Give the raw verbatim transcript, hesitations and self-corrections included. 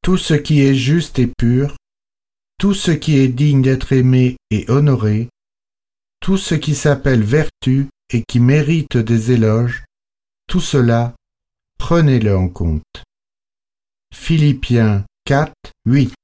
tout ce qui est juste et pur, tout ce qui est digne d'être aimé et honoré, tout ce qui s'appelle vertu et qui mérite des éloges, tout cela, prenez-le en compte. Philippiens quatre, huit.